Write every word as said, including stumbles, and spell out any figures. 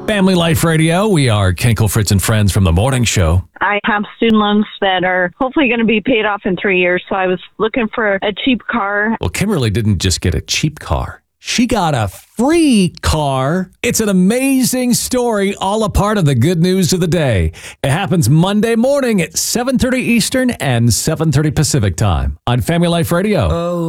Family Life Radio. We are Kenkel, Fritz, and Friends from the morning show. I have student loans that are hopefully going to be paid off in three years, so I was looking for a cheap car. Well, Kimberly didn't just get a cheap car. She got a free car. It's an amazing story, all a part of the good news of the day. It happens Monday morning at seven thirty Eastern and seven thirty Pacific time on Family Life Radio. Oh.